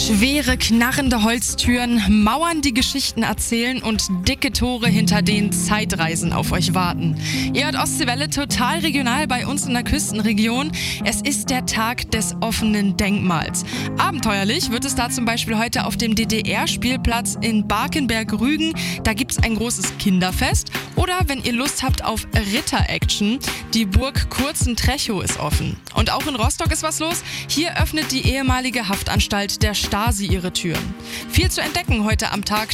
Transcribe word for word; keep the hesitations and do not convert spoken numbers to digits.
Schwere, knarrende Holztüren, Mauern, die Geschichten erzählen und dicke Tore, hinter denen Zeitreisen auf euch warten. Ihr hört Ostseewelle total regional bei uns in der Küstenregion. Es ist der Tag des offenen Denkmals. Abenteuerlich wird es da zum Beispiel heute auf dem D D R-Spielplatz in Barkenberg-Rügen. Da gibt es ein großes Kinderfest. Oder wenn ihr Lust habt auf Ritter-Action, die Burg Kurzen-Trechow ist offen. Und auch in Rostock ist was los. Hier öffnet die ehemalige Haftanstalt der Stasi ihre Türen. Viel zu entdecken heute am Tag